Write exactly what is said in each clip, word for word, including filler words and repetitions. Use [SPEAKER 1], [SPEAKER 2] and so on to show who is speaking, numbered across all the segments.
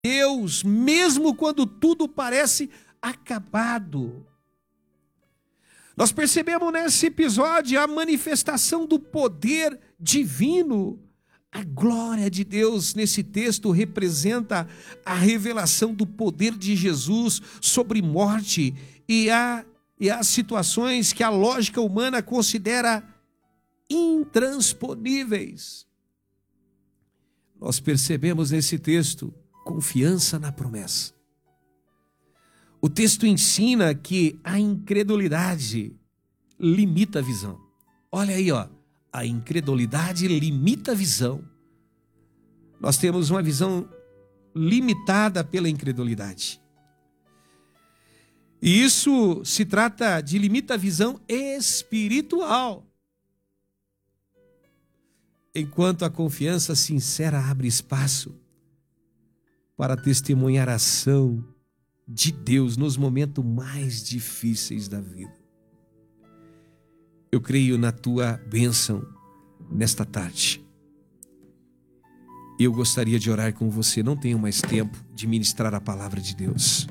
[SPEAKER 1] Deus, mesmo quando tudo parece acabado. Nós percebemos nesse episódio a manifestação do poder divino. A glória de Deus nesse texto representa a revelação do poder de Jesus sobre morte e, a, e as situações que a lógica humana considera intransponíveis. Nós percebemos nesse texto confiança na promessa. O texto ensina que a incredulidade limita a visão. Olha aí, ó. A incredulidade limita a visão. Nós temos uma visão limitada pela incredulidade. E isso se trata de limita a visão espiritual. Enquanto a confiança sincera abre espaço para testemunhar a ação de Deus nos momentos mais difíceis da vida. Eu creio na tua bênção nesta tarde. Eu gostaria de orar com você. Não tenho mais tempo de ministrar a palavra de Deus.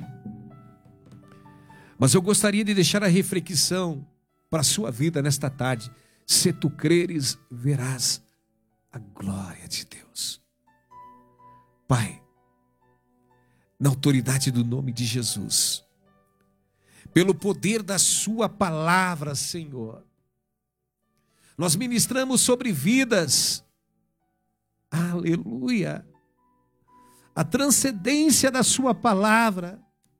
[SPEAKER 1] Mas eu gostaria de deixar a reflexão para a sua vida nesta tarde. Se tu creres, verás a glória de Deus. Pai, na autoridade do nome de Jesus, pelo poder da sua palavra, Senhor, nós ministramos sobre vidas, aleluia, a transcendência da sua palavra,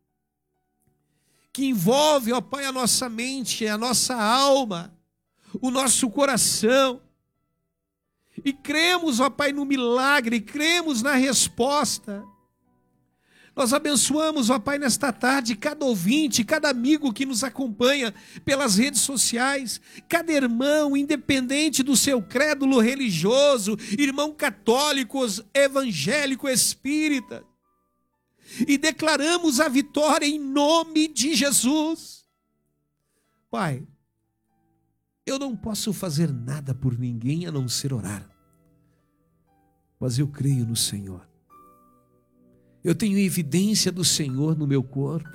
[SPEAKER 1] que envolve, ó Pai, a nossa mente, a nossa alma, o nosso coração, e cremos, ó Pai, no milagre, cremos na resposta. Nós abençoamos, ó Pai, nesta tarde, cada ouvinte, cada amigo que nos acompanha pelas redes sociais, cada irmão, independente do seu crédulo religioso, irmão católico, evangélico, espírita, e declaramos a vitória em nome de Jesus. Pai, eu não posso fazer nada por ninguém a não ser orar, mas eu creio no Senhor. Eu tenho evidência do Senhor no meu corpo.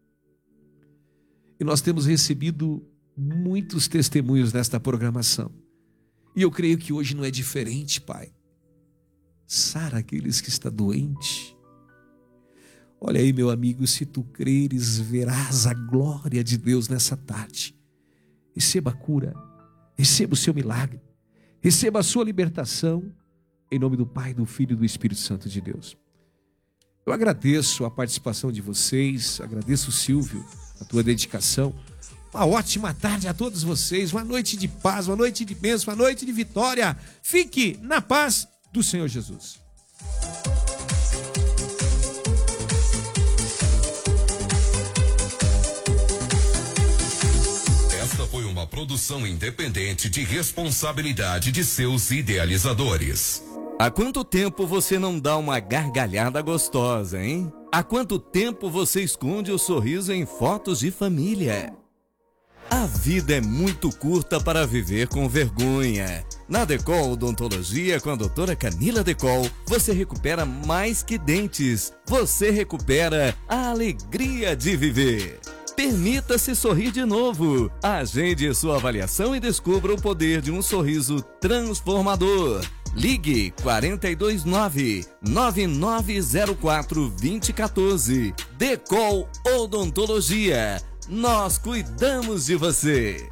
[SPEAKER 1] E nós temos recebido muitos testemunhos nesta programação. E eu creio que hoje não é diferente, Pai. Sara aqueles que estão doentes. Olha aí, meu amigo, se tu creres, verás a glória de Deus nessa tarde. Receba a cura, receba o seu milagre, receba a sua libertação, em nome do Pai, do Filho e do Espírito Santo de Deus. Eu agradeço a participação de vocês, agradeço, Silvio, a tua dedicação. Uma ótima tarde a todos vocês, uma noite de paz, uma noite de bênção, uma noite de vitória. Fique na paz do Senhor Jesus.
[SPEAKER 2] Esta foi uma produção independente de responsabilidade de seus idealizadores.
[SPEAKER 3] Há quanto tempo você não dá uma gargalhada gostosa, hein? Há quanto tempo você esconde o sorriso em fotos de família? A vida é muito curta para viver com vergonha. Na Decol Odontologia, com a doutora Camila Decol, você recupera mais que dentes. Você recupera a alegria de viver. Permita-se sorrir de novo. Agende sua avaliação e descubra o poder de um sorriso transformador. Ligue quatro dois nove, nove nove zero quatro, dois zero um quatro. Decol Odontologia. Nós cuidamos de você.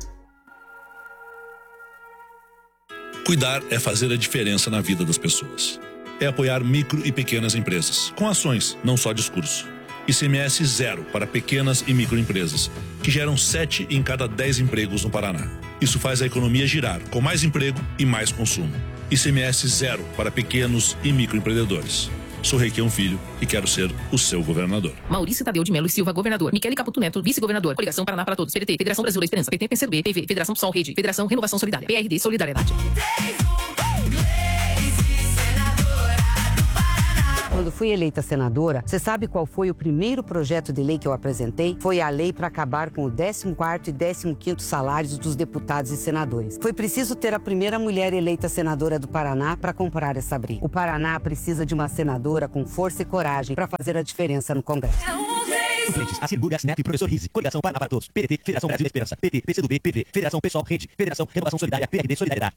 [SPEAKER 4] Cuidar é fazer a diferença na vida das pessoas. É apoiar micro e pequenas empresas, com ações, não só discurso. I C M S zero para pequenas e microempresas, que geram sete em cada dez empregos no Paraná. Isso faz a economia girar, com mais emprego e mais consumo. I C M S zero para pequenos e microempreendedores. Sou Requião Filho e quero ser o seu governador.
[SPEAKER 5] Maurício Tadeu de Melo e Silva, governador. Michele Caputo Neto, vice-governador. Coligação Paraná para Todos. P D T, Federação Brasil da Esperança. P T, P C B, P V, Federação P SOL, Rede, Federação Renovação Solidária. P R D, Solidariedade.
[SPEAKER 6] Quando fui eleita senadora, você sabe qual foi o primeiro projeto de lei que eu apresentei? Foi a lei para acabar com o décimo quarto e décimo quinto salários dos deputados e senadores. Foi preciso ter a primeira mulher eleita senadora do Paraná para comprar essa briga. O Paraná precisa de uma senadora com força e coragem para fazer a diferença no Congresso.
[SPEAKER 7] Suplentes, Assir, Snap, Professor Rizzi, Coligação Paraná para Todos, P D T, Federação Brasil Esperança, P T, P C do B, P V, Federação Pessoal, Rede, Federação Renovação Solidária, P R D, Solidariedade.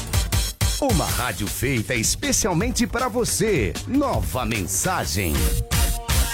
[SPEAKER 8] Uma rádio feita especialmente para você. Nova Mensagem.